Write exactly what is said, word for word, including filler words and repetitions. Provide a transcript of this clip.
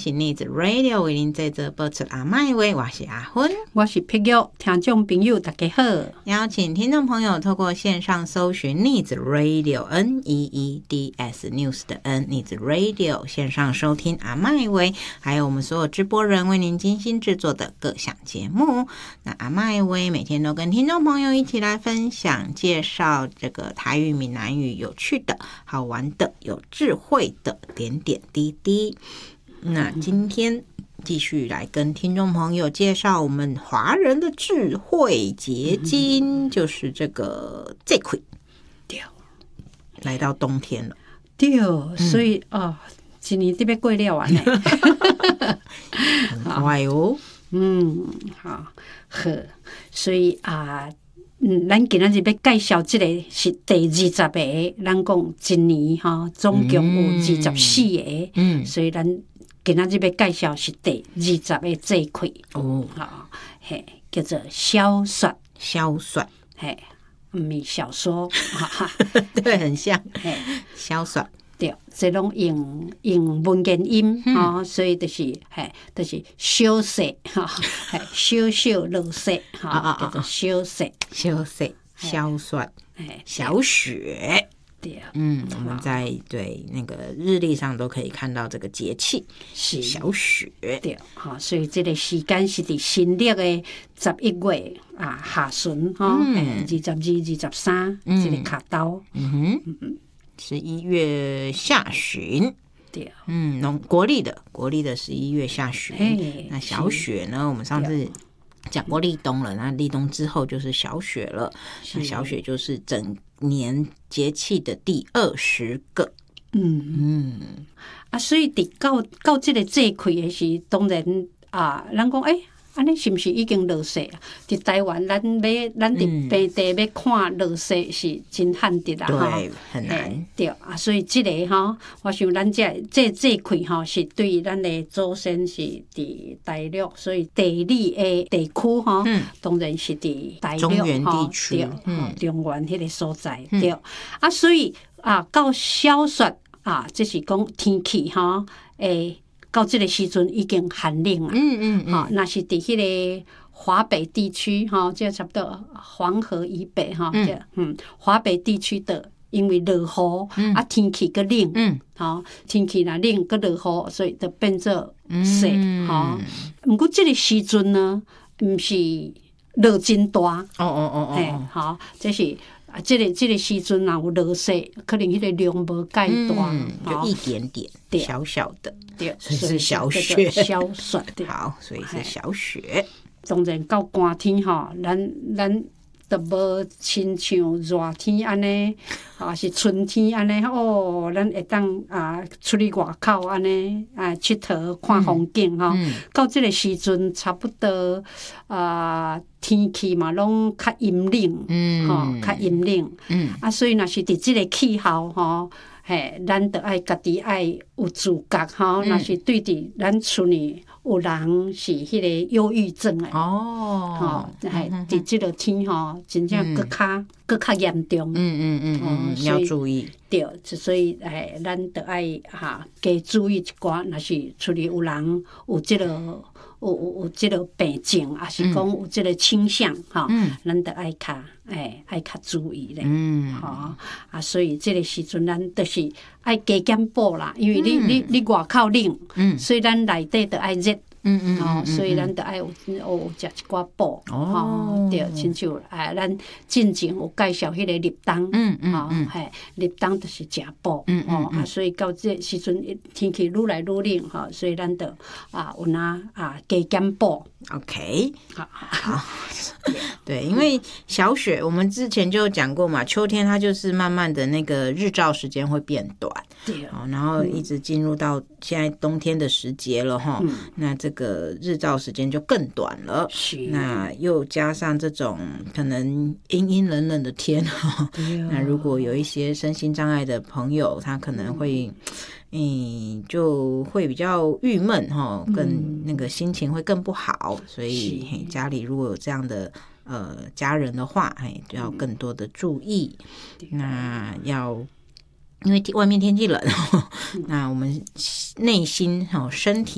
是逆子 Radio 为您在这播出阿麦话，我是阿芬， 我是碧玉，听众朋友大家好。 邀请听众朋友透过线上搜寻逆子 Radio N E E D S News 的 N 逆子 Radio 线上收听阿麦话，还有我们所有直播人为您精心制作的各项节目。那阿麦话每天都跟听众朋友一起来分享介绍这个台语闽南语有趣的好玩的有智慧的点点滴滴。那今天继续来跟听众朋友介绍我们华人的智慧结晶，就是这个这块。对，来到冬天了。 对，所以、嗯、哦，一年都要过了完呢， 很快哦。 嗯，好，好，所以啊。嗯，咱今仔日要介绍这个是第二十个，咱讲一年哈，总共有二十四个，嗯，所以咱今仔日要介绍是第二十个这一块哦，好，嘿，叫做小说， 小说， 嘿，唔是小说， 对，很像，嘿，小说。 对，这拢用用文言音哈、嗯哦，所以就是嘿，就是小说哈，嘿，小小落雪哈，叫做小说， 小说，小说，哎，小雪。对，嗯，我们在对那个日历上都可以看到这个节气是小雪。 对，好，所以这个时间是伫新历的十一月啊下旬哈，二十二、二十三这个卡刀，嗯哼，嗯嗯。 十一月下旬，对，嗯，农国历的国历的十一月下旬。那小雪呢？我们上次讲过立冬了，那立冬之后就是小雪了。那小雪就是整年节气的第二十个。 嗯嗯啊，所以伫到到这个这块的是当然啊，人讲诶。安尼是毋是已经落雪啊？伫台湾，咱要咱伫平地要看落雪是真罕得啦， 对，很难。 对啊，所以即、這個吼，我想咱这这这块吼是对咱的祖先是伫大陸，所以地理的地區吼，嗯、當然是伫大陸中原地區， 嗯，中原迄個所在、嗯、對。啊，所以啊，到小雪啊，即是講天氣吼，誒。到這個時陣已經寒冷啊，嗯嗯嗯，那是伫迄個華北地區哈，即差不多黃河以北哈，嗯嗯，華北地區的因為落雨、嗯、啊，天氣個冷，嗯，好，天氣若冷個落雨，所以就變做雪，哈、嗯。不過這個時陣呢，唔是落真大，哦哦哦哦，好，這是。啊，這個這個時陣若有落雪，可能迄個量無介大、 嗯，就一點點，小小的，對，所以是小雪， 小雪。 好，所以是小雪。 當然到寒天吼，咱咱都無親像熱天安尼，啊是春天安尼哦，咱會當啊出去外口安尼啊佚佗看風景吼、嗯嗯。到這個時陣差不多啊。天氣嘛，攏較陰冷，嗯，吼、哦，較陰冷，嗯，啊，所以若是佇即個氣候，吼，嘿，咱著愛家己愛有自覺，吼，若、嗯、是對佇咱厝裡有人是迄個憂鬱症誒，哦，吼，嘿，佇即個天吼，真正佫較佫較嚴重，嗯嗯嗯嗯， 要注意， 對，所以誒，咱著愛哈加注意一寡，若是厝裡有人有即、這個。有有有即個病症，還是講有即個傾向，哈、嗯，咱得愛較誒愛較注意咧，嗯，吼啊，所以即個時陣咱就是愛加減補啦，因為你、嗯、你你外口冷，嗯，所以咱內底得愛熱。嗯嗯，哦，所以咱得愛有有食一寡補，哦，對，親像誒，咱進前有介紹迄個立冬，嗯嗯嗯，係立冬就是食補，嗯哦，啊，所以到這時陣天氣愈來愈冷，哈，所以咱得啊有哪啊加減補 ，OK， 好，好，對，因為小雪我們之前就講過嘛，秋天它就是慢慢的那個日照時間會變短，對，哦，然後一直進入到現在冬天的時節了，哈，那這個日照時間就更短了，那又加上這種可能陰陰冷冷的天，那如果有一些身心障礙的朋友，他可能會嗯就會比較鬱悶，更那個心情會更不好，所以家裡如果有這樣的呃家人的話，就要更多的注意，那要因為外面天氣冷，那我們內心身體